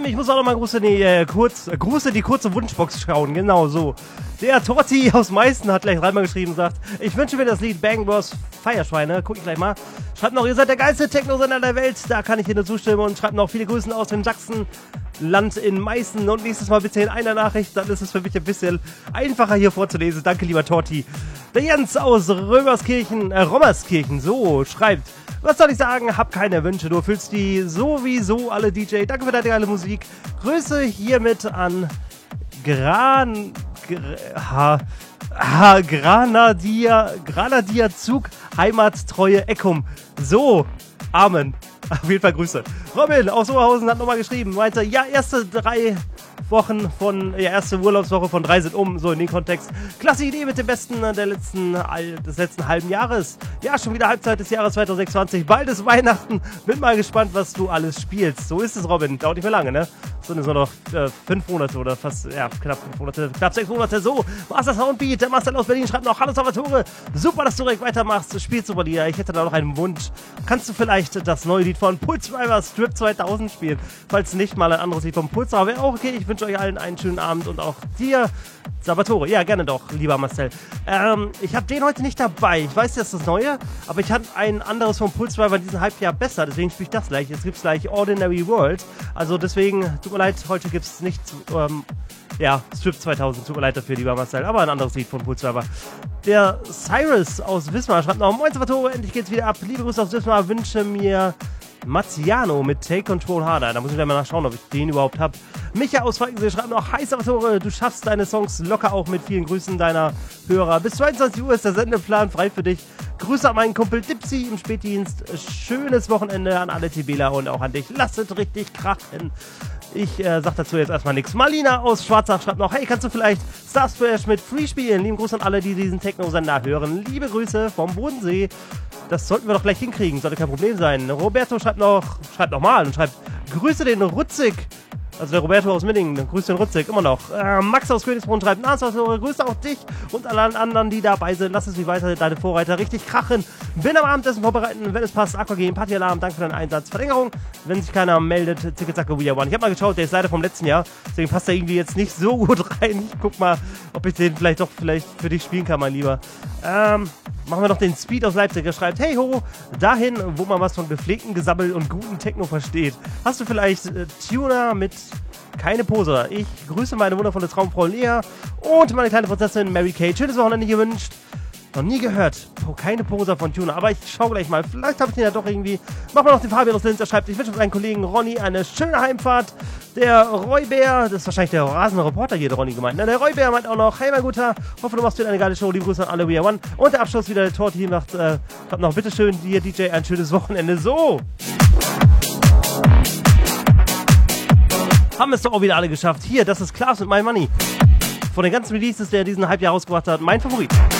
ich muss auch noch mal Gruß in die kurze Wunschbox schauen, genau so. Der Torti aus Meißen hat gleich dreimal geschrieben und sagt, ich wünsche mir das Lied Bang Bros Feierschweine, guck ich gleich mal. Schreibt noch, ihr seid der geilste Techno-Sender der Welt, da kann ich dir nur zustimmen und schreibt noch viele Grüßen aus dem Sachsenland in Meißen und nächstes Mal bitte in einer Nachricht, dann ist es für mich ein bisschen einfacher hier vorzulesen. Danke, lieber Torti. Der Jens aus Rommerskirchen, so, schreibt, was soll ich sagen, hab keine Wünsche, du fühlst die sowieso alle DJ, danke für deine geile Musik, Grüße hiermit an Granadierzug, Heimattreue Eckum. So, Amen. Auf jeden Fall Grüße. Robin aus Oberhausen hat nochmal geschrieben, meinte, ja, erste Urlaubswoche von 3 sind so in den Kontext. Klasse Idee mit dem Besten des letzten halben Jahres. Ja, schon wieder Halbzeit des Jahres 2026. Bald ist Weihnachten. Bin mal gespannt, was du alles spielst. So ist es, Robin. Dauert nicht mehr lange, ne? Sind es nur noch 5 Monate oder fast, ja, knapp 5 Monate, knapp 6 Monate. So, Master Soundbeat, der Marcel aus Berlin schreibt noch, hallo Salvatore, super, dass du direkt weitermachst, spielst super dir. Ich hätte da noch einen Wunsch. Kannst du vielleicht das neue Lied von Pulsdriver Strip 2000 spielen? Falls nicht, mal ein anderes Lied von Pulsdriver wäre auch okay. Ich wünsche euch allen einen schönen Abend und auch dir, Salvatore. Ja, gerne doch, lieber Marcel. Ich habe den heute nicht dabei. Ich weiß, das ist das Neue, aber ich hatte ein anderes von Pulsdriver in diesem Halbjahr besser, deswegen spiele ich das gleich. Jetzt gibt es gleich Ordinary World. Also deswegen, tut mir leid, heute gibt es nicht, Strip 2000. Tut mir leid dafür, lieber Marcel, aber ein anderes Lied von Pulsdriver. Der Cyrus aus Wismar schreibt noch, moin Salvatore, endlich geht's wieder ab. Liebe Grüße aus Wismar, wünsche mir Marziano mit Take Control Harder. Da muss ich gleich mal nachschauen, ob ich den überhaupt habe. Micha aus Falkensee schreibt noch, hi Salvatore, du schaffst deine Songs locker auch mit vielen Grüßen deiner Hörer. Bis 22 Uhr ist der Sendeplan frei für dich. Grüße an meinen Kumpel Dipsy im Spätdienst. Schönes Wochenende an alle TBler und auch an dich. Lasst es richtig krachen. Ich sag dazu jetzt erstmal nichts. Marlina aus Schwarzach schreibt noch, hey, kannst du vielleicht Star Splash mit Free spielen? Lieben Gruß an alle, die diesen Techno-Sender hören. Liebe Grüße vom Bodensee. Das sollten wir doch gleich hinkriegen, sollte kein Problem sein. Roberto schreibt nochmal und schreibt, Grüße den Rutzig. Also der Roberto aus Minningen, grüßt den Rutzig, immer noch. Max aus Königsbrunn schreibt, grüße auch dich und alle anderen, die dabei sind. Lass es wie weiter deine Vorreiter richtig krachen. Bin am Abendessen vorbereiten, wenn es passt. Aquagame, Partyalarm, danke für deinen Einsatz. Verlängerung, wenn sich keiner meldet, Tickezacke We Are One. Ich habe mal geschaut, der ist leider vom letzten Jahr, deswegen passt er irgendwie jetzt nicht so gut rein. Ich guck mal, ob ich den vielleicht für dich spielen kann, mein Lieber. Machen wir noch den Speed aus Leipzig, der schreibt, hey ho, dahin, wo man was von gepflegten Gesabbel und guten Techno versteht. Hast du vielleicht Tuner mit keine Pose? Ich grüße meine wundervolle Traumfrau Lea und meine kleine Prinzessin Mary Kate. Schönes Wochenende gewünscht. Noch nie gehört. Keine Poser von Tuner. Aber ich schau gleich mal. Vielleicht habe ich den ja doch irgendwie. Machen wir noch den Fabian aus Linz. Er schreibt, ich wünsche meinen Kollegen Ronny eine schöne Heimfahrt. Der Roybär, das ist wahrscheinlich der rasende Reporter hier, der Ronny gemeint. Der Roybär meint auch noch, hey mein Guter, hoffe du machst wieder eine geile Show. Liebe Grüße an alle We Are One. Und der Abschluss wieder der Torti macht, schreibt noch, bitteschön dir DJ ein schönes Wochenende. So. Haben es doch auch wieder alle geschafft. Hier, das ist Klaas mit My Money. Von den ganzen Releases, der diesen Halbjahr rausgebracht hat, mein Favorit.